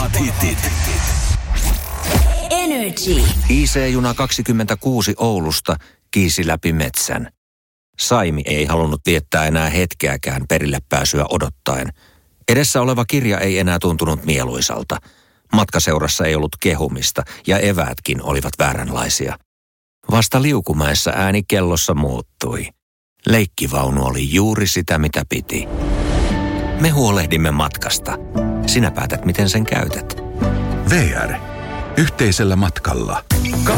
Parhaat hitit. Energy. IC-juna 26 Oulusta kiisi läpi metsän. Saimi ei halunnut viettää enää hetkeäkään perille pääsyä odottaen. Edessä oleva kirja ei enää tuntunut mieluisalta. Matkaseurassa ei ollut kehumista ja eväätkin olivat vääränlaisia. Vasta Liukumäessä ääni kellossa muuttui. Leikkivaunu oli juuri sitä, mitä piti. Me huolehdimme matkasta. Sinä päätät, miten sen käytät. VR. Yhteisellä matkalla.